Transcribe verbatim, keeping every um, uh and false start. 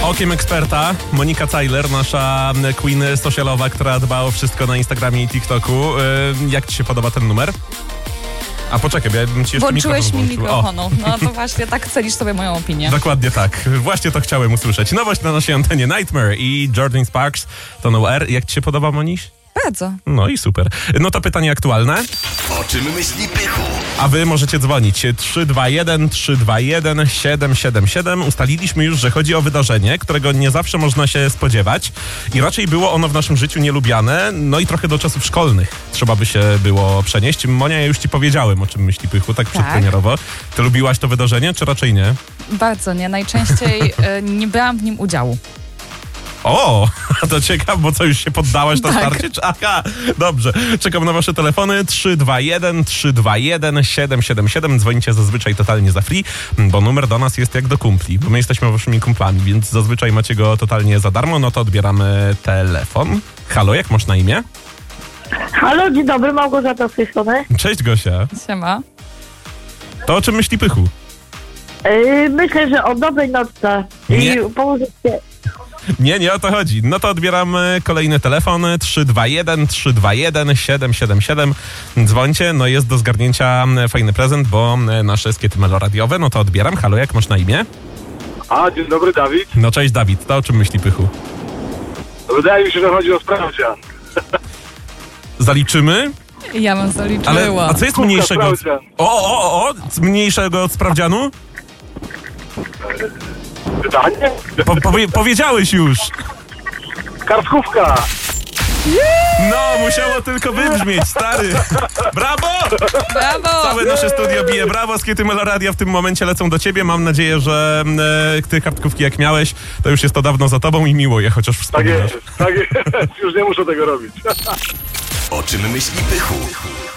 Okiem eksperta Monika Cajler, nasza queen socialowa, która dba o wszystko na Instagramie i TikToku. Yy, jak ci się podoba ten numer? A poczekaj, bo ja bym ci jeszcze Włączyłeś mi włączył. mikrofonu. No to właśnie tak cenisz sobie moją opinię. Dokładnie tak. Właśnie to chciałem usłyszeć. Nowość na naszej antenie. Nightmare i Jordan Sparks to No R. Jak ci się podoba, Moniś? Bardzo. No i super. No to pytanie aktualne. O czym myśli Pychu? A wy możecie dzwonić trzy dwa jeden trzy dwa jeden siedem siedem siedem. Ustaliliśmy już, że chodzi o wydarzenie, którego nie zawsze można się spodziewać i raczej było ono w naszym życiu nielubiane, no i trochę do czasów szkolnych trzeba by się było przenieść. Monia, ja już ci powiedziałem, o czym myśli Pychu, tak przedpremierowo. Ty lubiłaś to wydarzenie, czy raczej nie? Bardzo nie. Najczęściej y, nie brałam w nim udziału. O, to ciekawe, bo co, już się poddałaś na Tak. starcie? Czy- Aha, dobrze. Czekam na wasze telefony trzy dwa jeden trzy dwa jeden siedem siedem siedem. Dzwonicie zazwyczaj totalnie za free, bo numer do nas jest jak do kumpli, bo my jesteśmy waszymi kumplami, więc zazwyczaj macie go totalnie za darmo, no to odbieramy telefon. Halo, jak masz na imię? Halo, dzień dobry, Małgorzata z tej strony. Cześć, Gosia. Siema. To o czym myśli Pychu? Yy, myślę, że o dobrej nocce Nie. i położyć się. Nie, nie o to chodzi. No to odbieramy kolejny telefon trzy dwa jeden trzy dwa jeden siedem siedem siedem. Dzwońcie, no jest do zgarnięcia fajny prezent, bo nasze skiety meloradiowe, no to odbieram. Halo, jak masz na imię? A, dzień dobry, Dawid. No cześć, Dawid, to o czym myśli Pychu? Wydaje mi się, że chodzi o sprawdzian. Zaliczymy? Ja bym zaliczyła. Ale a co jest Kubka mniejszego od... sprawdzian. O, o, o, o, z mniejszego od sprawdzianu? Pytanie? Po, powie, powiedziałeś już. Kartkówka. No, musiało tylko wybrzmieć, stary. Brawo! Brawo! Całe nasze studio bije brawo, skiety Meloradia w tym momencie lecą do ciebie. Mam nadzieję, że e, ty kartkówki jak miałeś, to już jest to dawno za tobą i miło je chociaż Tak wspominasz. jest, tak jest. Już nie muszę tego robić. O czym myśli Pychu?